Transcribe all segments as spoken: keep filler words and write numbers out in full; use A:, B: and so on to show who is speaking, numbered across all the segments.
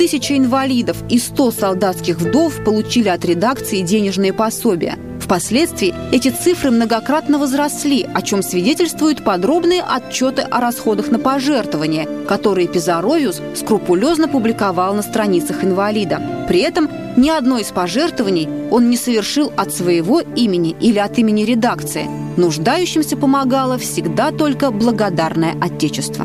A: Тысяча инвалидов и сто солдатских вдов получили от редакции денежные пособия. Впоследствии эти цифры многократно возросли, о чем свидетельствуют подробные отчеты о расходах на пожертвования, которые Пизаровиус скрупулезно публиковал на страницах инвалида. При этом ни одно из пожертвований он не совершил от своего имени или от имени редакции. Нуждающимся помогало всегда только благодарное Отечество.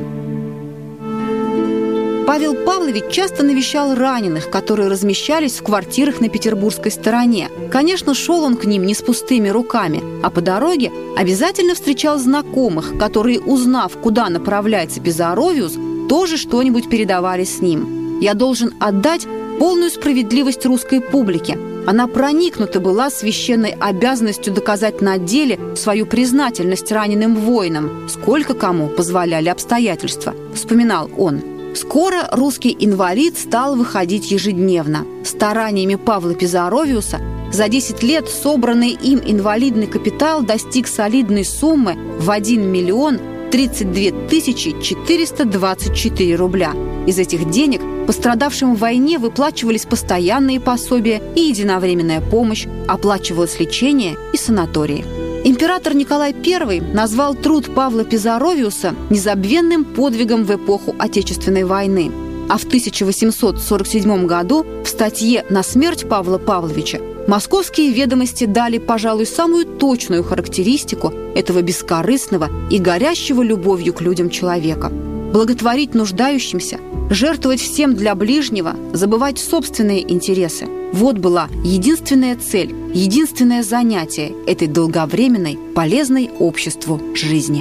A: Павел Павлович часто навещал раненых, которые размещались в квартирах на петербургской стороне. Конечно, шел он к ним не с пустыми руками, а по дороге обязательно встречал знакомых, которые, узнав, куда направляется Пизаровиус, тоже что-нибудь передавали с ним. Я должен отдать полную справедливость русской публике. Она проникнута была священной обязанностью доказать на деле свою признательность раненым воинам, сколько кому позволяли обстоятельства, вспоминал он. Скоро русский инвалид стал выходить ежедневно. Стараниями Павла Пизаровиуса за десять лет собранный им инвалидный капитал достиг солидной суммы в один миллион тридцать две тысячи четыреста двадцать четыре рубля. Из этих денег пострадавшим в войне выплачивались постоянные пособия и единовременная помощь, оплачивалось лечение и санатории. Император Николай Первый назвал труд Павла Пизаровиуса незабвенным подвигом в эпоху Отечественной войны. А в тысяча восемьсот сорок седьмом году в статье «На смерть Павла Павловича» московские ведомости дали, пожалуй, самую точную характеристику этого бескорыстного и горящего любовью к людям человека. Благотворить нуждающимся, жертвовать всем для ближнего, забывать собственные интересы – вот была единственная цель, единственное занятие этой долговременной, полезной обществу жизни.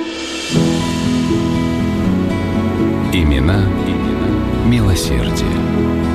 B: Имена, имена милосердия.